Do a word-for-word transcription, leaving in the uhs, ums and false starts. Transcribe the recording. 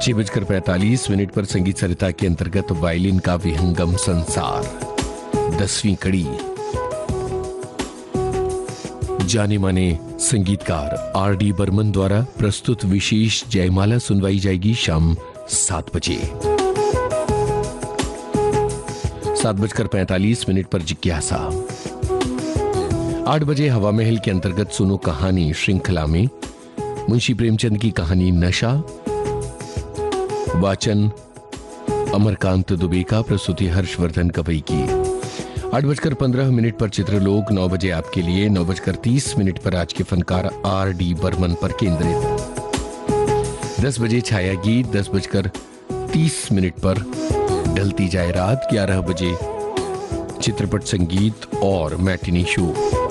छह बजकर पैंतालीस मिनट पर संगीत सरिता के अंतर्गत वायलिन का विहंगम संसार दसवीं कड़ी जाने माने संगीतकार आर डी बर्मन द्वारा प्रस्तुत विशेष जयमाला सुनवाई जाएगी शाम सात बजे। सात बजकर पैंतालीस मिनट पर जिज्ञासा। आठ बजे हवा महल के अंतर्गत सुनो कहानी श्रृंखला में मुंशी प्रेमचंद की कहानी नशा, वाचन अमरकांत दुबे का, प्रस्तुति हर्षवर्धन कवई की। आठ बजकर पंद्रह मिनट पर चित्रलोक, नौ बजे आपके लिए, नौ बजकर तीस मिनट पर आज के फनकार आर डी बर्मन पर केंद्रित। दस बजे छाया गीत, दस बजकर तीस मिनट पर ढलती जाए रात, ग्यारह बजे चित्रपट संगीत और मैटिनी शो।